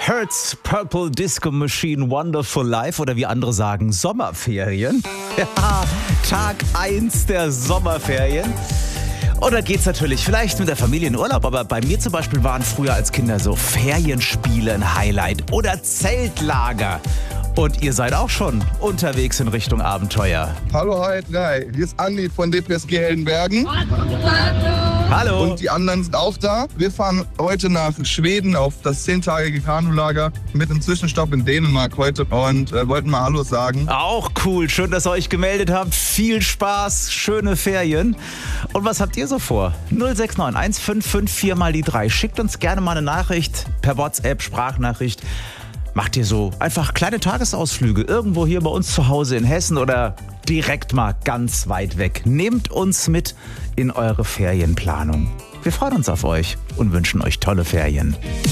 Hertz, Purple Disco Machine, Wonderful Life oder wie andere sagen, Sommerferien. Ja, Tag 1 der Sommerferien. Oder geht's natürlich vielleicht mit der Familie in Urlaub, aber bei mir zum Beispiel waren früher als Kinder so Ferienspiele ein Highlight oder Zeltlager. Und ihr seid auch schon unterwegs in Richtung Abenteuer. Hallo, hi, drei. Hier ist Andi von DPSG Heldenbergen. Hallo. Und die anderen sind auch da. Wir fahren heute nach Schweden auf das 10-tägige Kanulager mit einem Zwischenstopp in Dänemark heute und wollten mal Hallo sagen. Auch cool. Schön, dass ihr euch gemeldet habt. Viel Spaß, schöne Ferien. Und was habt ihr so vor? 069 155 4 mal die 3. Schickt uns gerne mal eine Nachricht per WhatsApp, Sprachnachricht. Macht ihr so einfach kleine Tagesausflüge irgendwo hier bei uns zu Hause in Hessen oder direkt mal ganz weit weg? Nehmt uns mit in eure Ferienplanung. Wir freuen uns auf euch und wünschen euch tolle Ferien.